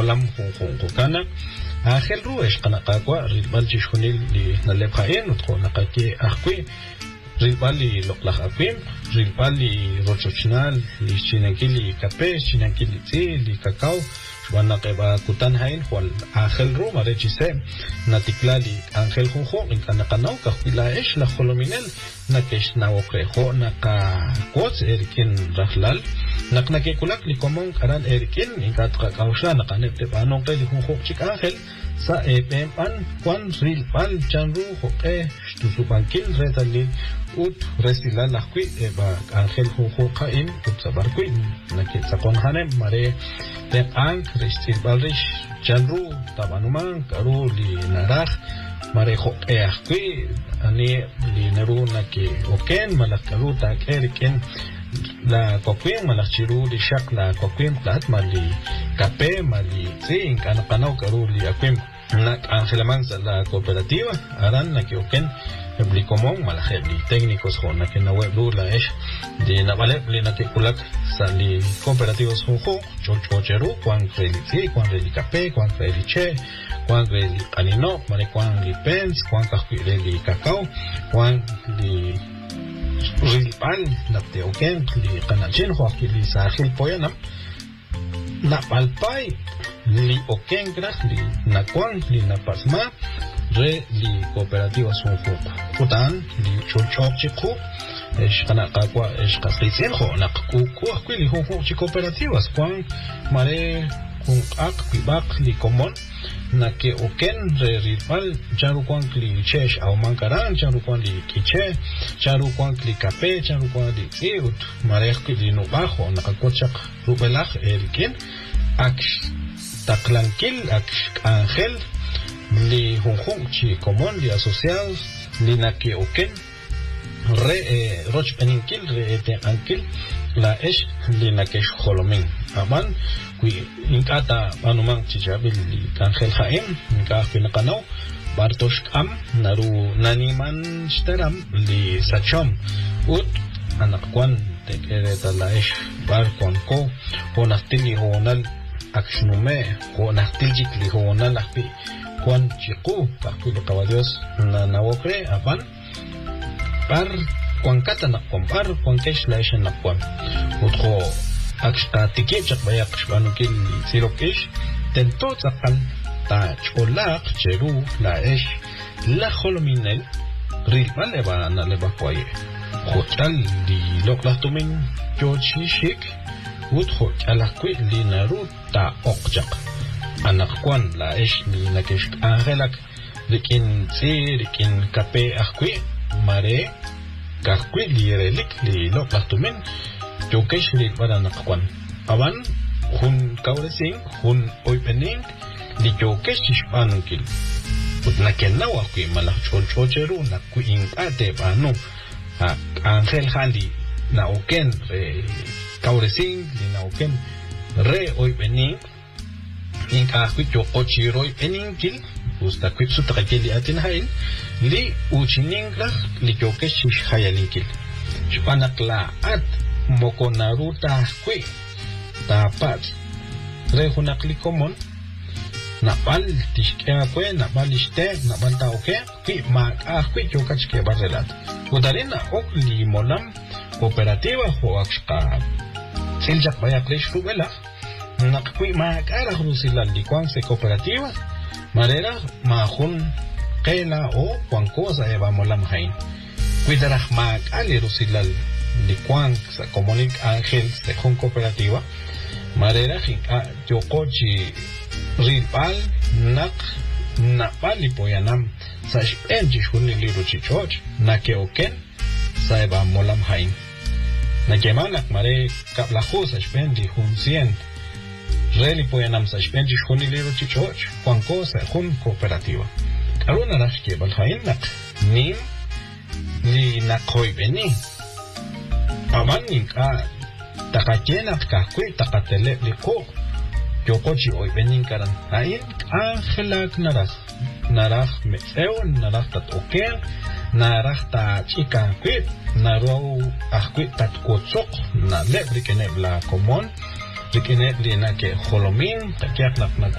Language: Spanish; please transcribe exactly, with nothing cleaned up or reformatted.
molam hun kana Ángel Ruesh kanakakwa rilbal chishunil li nalephaen utko nakaki akwi rilbal li loklak akwim rilbal li rochochinal li chinankili kape chinankili tsi li kakao shwana keba kutan hain wal Ángel Ru marechise natiklali Ángel Junjo inkanakanaw kahwila esh la kholominel nakesh nawokreho naka kots erikin rahlal naknake kulak li komong karan erikin inkatka kausha nakanep anong kay li Junjo chik Ángel sa epem an kwan ril pal chanru hoke shtusupankil retali ut resila lakwi eba Ángel Junjo kain ut sabarkwi nakit sakon hanem mare tem ang restil balrish chanru tabanuman karu li naraj mare hoke akwi ani li naru naki oken malakaru tak eriken la kokwim malachiru li shak la kokwim plat mali kape mali zin kana kanau karu li akwim nak Ángelamanza la cooperativa aran na kioken bli komong malaheb li técnicos ho na ke na web la esh de na vale li na ke kulak sa li cooperativos ho ho chochocheru kwan kredi kwan li kape kwan kredi che kwan kredi anino mare kwan li pens kwan kahwili kakao kwan li rilpan na te oken li kanachin ho li sa khil poyanam na palpai li oken grach li na kwan li na pasma re li cooperativa son fuq utan li chochok chiku esh kana kakwa esh kasritsen ho na ku ku li ho ho chi cooperativas kwan mare kun ak pibak li komon na ke oken re rilpal charu kwan li chesh au mankaran charu kwan li kiche charu kwan li kape charu kwan li tsiut mare li no bajo na kakochak rubelach elkin ak taklankil ak Ángel li junjun chi komon li asociados li na ke oken re eh, roch peninkil re ete ankil la esh li na ke kholomin aman kui inkata anumang chijabil li Ángel Jaim inka pinakanaw Bartosh am naru naniman shtaram li sachom ut anakwan tekereta la esh barkon ko honastili honal akshnume honastillik li honal akpi kwan chiku takpi de caballos na nawokre apan par kwan kata na kompar kwan kesh la esh na kwan utko akshka tiki chak bayak shbanukil sirokish tento tsakal ta cholak cheru la esh la kholominel rilpa leba na leba kwaye hotal di loklatumin jochishik utho alakwi li naru ta okjak anak kwan la esh li nakesh Ángelak likin tsi likin kape akwi mare kakwi li relik li loklatumin jokesh li para nakwan awan hun kauresing hun oipening li jokesh ishpanunkil ut nakenaw akwi malak chol chocheru nakwi inkate panu Ángel Hali na oken re kauresing li na oken re oipening inka akwi jokochiroi peninkil usta kwit sutakili atin hain li uchiningla li jokesh ishhayalinkil shpanakla at mokonaruta kwi tapat re hunakli komon napal tishkea kwe napal ishte napal taoke kwi mak ah kwi jokachke barrelat udarina ok li molam cooperativa ho akshka siljak bayaklesh rubela nakwi mak ara rusila li kwanse cooperativa marera mahun kela o kwankosa eba molam hain kuidarah mak ali rusilal li kwan sa komunik Ángel se con cooperativa marera hinka jokochi rilpal nak napali poyanam sa spenji shuni liru chichoch na ke oken sa eba molam hain na kemanak mare kaplaho sa spenji hun cien reli poyanam sa spenji shuni liru chichoch kwanko sa hun cooperativa karuna rashke bal hain nak nim li nakoi beni aman ninka takachenak kakwi takatele liko jokochi oi benin karan hain Ángelak naraj naraj metseo naraj tat oken naraj ta chika kwit naro akwit tat kotsok na le brikene bla komon brikene li na ke holomin takyak nak